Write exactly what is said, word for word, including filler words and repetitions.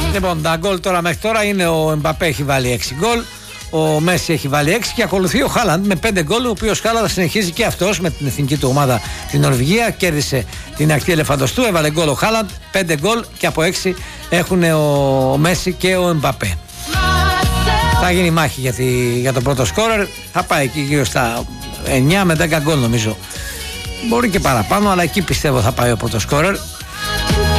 Λοιπόν, τα γκολ τώρα μέχρι τώρα είναι ο Εμπαπέ έχει βάλει έξι γκολ, ο Μέση έχει βάλει έξι και ακολουθεί ο Χάλαντ με πέντε γκολ, ο οποίος Χάλαντ συνεχίζει και αυτός με την εθνική του ομάδα την Νορβηγία, κέρδισε την ακτή ελεφαντοστού, έβαλε γκολ ο Χάλαντ, πέντε γκολ και από έξι έχουν ο Μέση και ο Εμπαπέ. Θα γίνει μάχη για, τη, για τον πρώτο σκόρερ, θα πάει εκεί γύρω στα εννιά με δέκα γκολ νομίζω. Μπορεί και παραπάνω, αλλά εκεί πιστεύω θα πάει ο πρώτο σκόρερ.